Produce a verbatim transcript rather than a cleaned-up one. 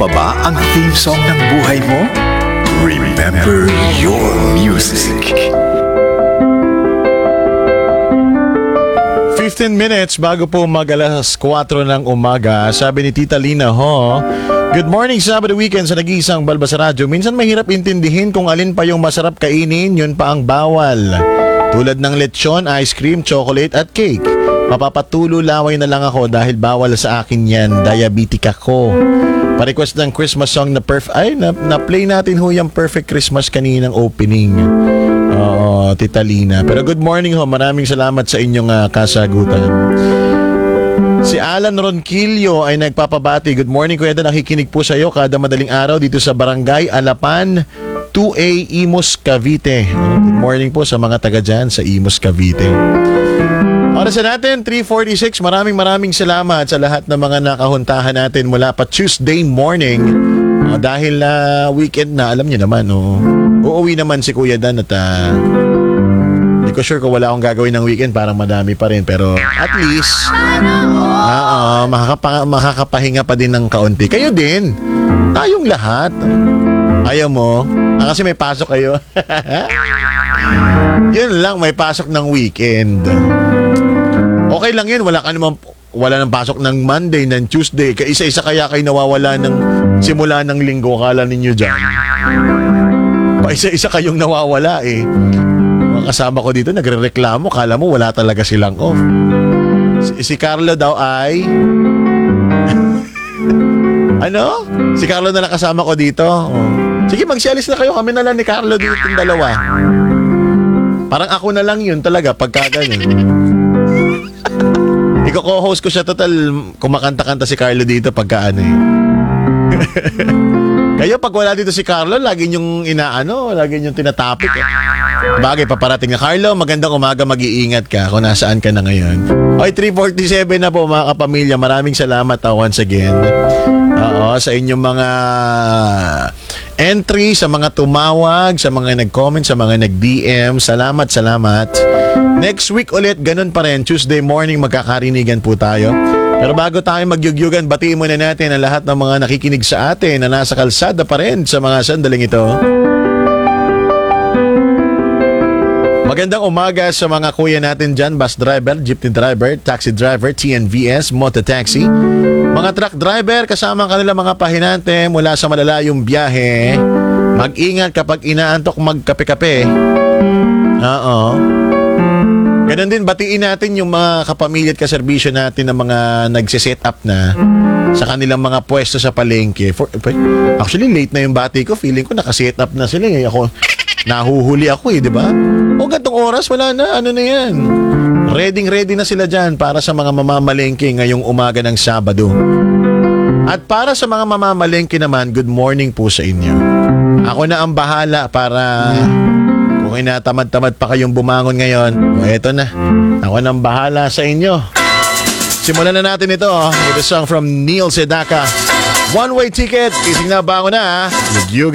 pa ba ang theme song ng buhay mo? Remember your music. fifteen minutes bago po mag-alas kwatro ng umaga, sabi ni Tita Lina ho, good morning, Sabado weekend sa nag-iisang Balbasa Radyo. Minsan mahirap intindihin kung alin pa yung masarap kainin, yun pa ang bawal. Tulad ng lechon, ice cream, chocolate at cake. Mapapatulo laway na lang ako dahil bawal sa akin yan, diabetic ako. Pa-request ng Christmas song na perfect, ay na, na-play natin ho yung Perfect Christmas kaninang opening. Oo, Tita Lina. Pero good morning ho, maraming salamat sa inyong uh, kasagutan. Si Alan Ronquillo ay nagpapabati. Good morning Kuya Dan, nakikinig po sa iyo kada madaling araw dito sa Barangay Alapan two A, Imus, Cavite. Good morning po sa mga taga dyan sa Imus, Cavite. Oras na natin, three forty-six. Maraming maraming salamat sa lahat ng mga nakahuntahan natin mula pa Tuesday morning. Uh, dahil uh, weekend na, alam niyo naman, oh, uuwi naman si Kuya Dan at uh, hindi ko sure kung wala akong gagawin ng weekend, parang madami pa rin. Pero at least, uh, uh, makakapa- makakapahinga pa din ng kaunti. Kayo din, tayong lahat. Ayaw mo? Ah, kasi may pasok kayo. Yun lang, may pasok ng weekend. Okay lang yun, wala ka naman, wala nang pasok ng Monday, ng Tuesday. Isa-isa kaya kayo nawawala ng simula ng linggo, kala ninyo dyan. Pa isa-isa kayong nawawala eh. Mga kasama ko dito, nagre-reklamo, kala mo wala talaga silang off. Si, si Carlo daw ay... ano? Si Carlo na lang kasama ko dito. Oh. Sige, magsialis na kayo. Kami na lang ni Carlo dito yung dalawa. Parang ako na lang yun talaga pagka ganun. Iko-co-host ko siya total. Kumakanta-kanta si Carlo dito pagka ano eh. Kayo pag wala dito si Carlo, lagi niyong inaano, lagi niyong tinatapik eh. Bagay, paparating na. Carlo, magandang umaga, mag-iingat ka kung nasaan ka na ngayon. Okay, three forty-seven na po mga kapamilya. Maraming salamat uh, once again. Oo, sa inyong mga entry, sa mga tumawag, sa mga nag-comment, sa mga nag-D M. Salamat, salamat. Next week ulit, ganun pa rin. Tuesday morning, magkakarinigan po tayo. Pero bago tayo magyugyugan, batiin muna natin ang lahat ng mga nakikinig sa atin na nasa kalsada pa rin sa mga sandaling ito. Magandang umaga sa mga kuya natin dyan, bus driver, jeepney driver, taxi driver, T N V S, mototaxi, mga truck driver, kasama ang kanilang mga pahinante mula sa malalayong biyahe. Mag-ingat kapag inaantok magkape-kape. Oo. Ganon din, batiin natin yung mga kapamilya at kaserbisyo natin ng mga nagsiset up na sa kanilang mga pwesto sa palengke. For, actually, late na yung bati ko. Feeling ko nakaset up na sila. Eh. Ako, nahuhuli ako eh, di ba? O gantong oras, wala na. Ano na yan? Ready ready na sila dyan para sa mga mamamalengke ngayong umaga ng Sabado. At para sa mga mamamalengke naman, good morning po sa inyo. Ako na ang bahala para... kung inatamad-tamad pa kayong bumangon ngayon, o eto na, ako nang bahala sa inyo. Simulan na natin ito oh, with a song from Neil Sedaka. One-way ticket, kising na ba ako na? Nagyugan.